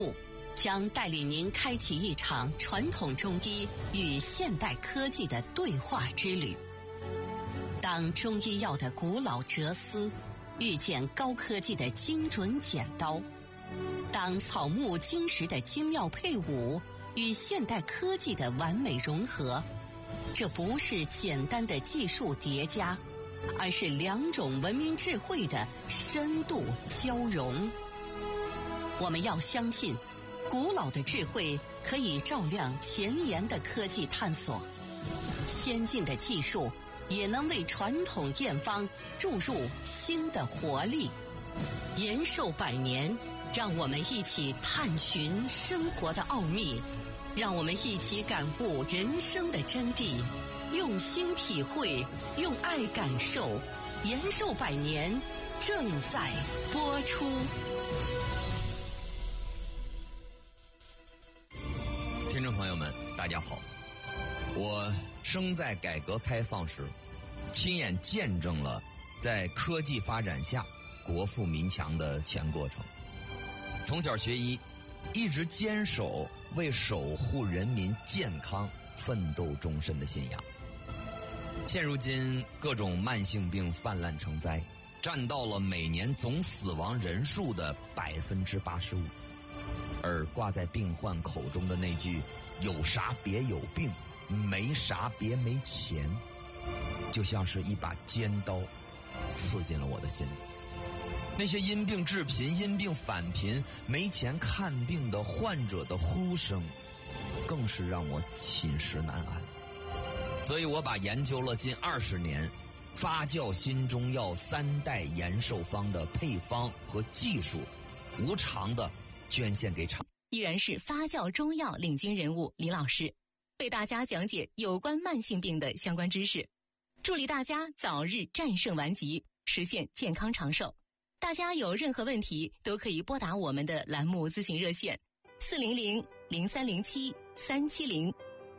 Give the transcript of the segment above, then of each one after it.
将带领您开启一场传统中医与现代科技的对话之旅。当中医药的古老哲思遇见高科技的精准剪刀，当草木金石的精妙配伍与现代科技的完美融合，这不是简单的技术叠加，而是两种文明智慧的深度交融。我们要相信，古老的智慧可以照亮前沿的科技探索，先进的技术也能为传统验方注入新的活力。延寿百年，让我们一起探寻生活的奥秘，让我们一起感悟人生的真谛，用心体会，用爱感受。延寿百年正在播出。 听众朋友们，大家好，我生在改革开放时，亲眼见证了在科技发展下国富民强的全过程。从小学医，一直坚守为守护人民健康奋斗终身的信仰。现如今各种慢性病泛滥成灾，占到了每年总死亡人数的85%，而挂在病患口中的那句有啥别有病，没啥别没钱，就像是一把尖刀刺进了我的心里。那些因病致贫、因病返贫、没钱看病的患者的呼声，更是让我寝食难安。所以我把研究了近20年发酵新中药3代延寿方的配方和技术，无偿的捐献给厂。 依然是发酵中药领军人物李老师，为大家讲解有关慢性病的相关知识，助力大家早日战胜顽疾，实现健康长寿。大家有任何问题都可以拨打我们的栏目咨询热线400-0307-370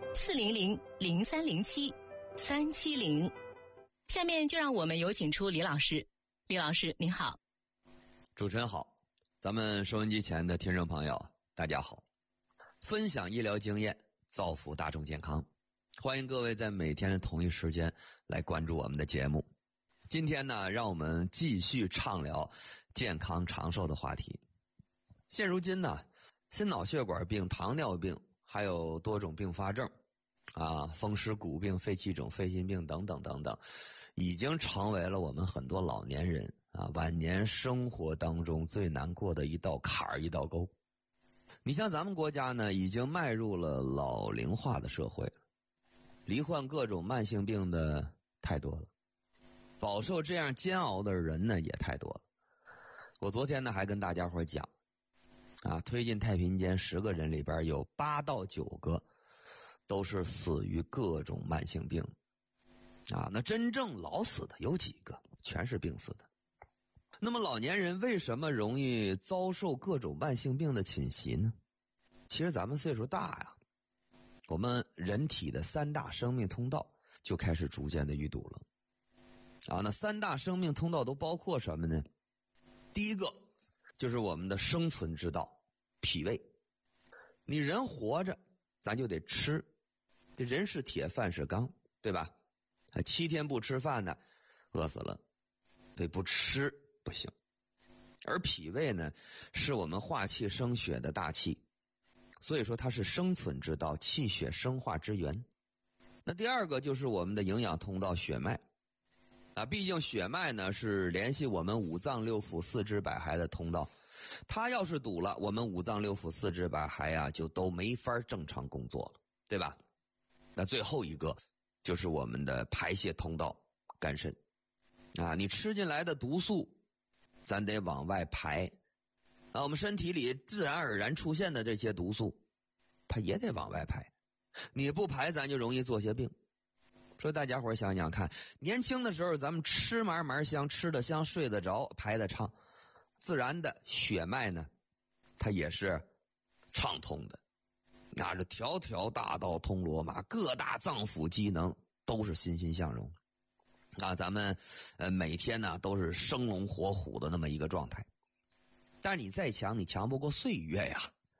400-0307-370。下面就让我们有请出李老师。李老师您好。 主持人好，咱们收音机前的听众朋友大家好。分享医疗经验，造福大众健康，欢迎各位在每天的同一时间来关注我们的节目。今天呢，让我们继续畅聊健康长寿的话题。现如今呢，心脑血管病、糖尿病还有多种并发症风湿骨病、肺气肿、肺心病等等等等，已经成为了我们很多老年人晚年生活当中最难过的一道坎儿、一道沟。你像咱们国家呢，已经迈入了老龄化的社会，罹患各种慢性病的太多了，饱受这样煎熬的人呢也太多了。我昨天呢还跟大家伙讲推进太平间10个人里边有8到9个都是死于各种慢性病那真正老死的有几个？全是病死的。那么老年人为什么容易遭受各种慢性病的侵袭呢？其实咱们岁数大我们人体的3大生命通道就开始逐渐的淤堵了那3大生命通道都包括什么呢？第一个就是我们的生存之道，脾胃。你人活着咱就得吃，这人是铁饭是钢，对吧？7天不吃饭呢饿死了，所以不吃不行。而脾胃呢是我们化气生血的大气，所以说它是生存之道，气血生化之源。那第二个就是我们的营养通道，血脉毕竟血脉呢是联系我们五脏六腑四肢百骸的通道，它要是堵了，我们五脏六腑四肢百骸就都没法正常工作了，对吧？那最后一个就是我们的排泄通道，肝肾你吃进来的毒素咱得往外排我们身体里自然而然出现的这些毒素它也得往外排，你不排咱就容易做些病。所以大家伙想想看，年轻的时候咱们吃嘛嘛香，吃得香，睡得着，排得畅，自然的血脉呢它也是畅通的这条条大道通罗马，各大脏腑机能都是欣欣向荣咱们每天呢都是生龙活虎的那么一个状态。但是你再强，你强不过岁月呀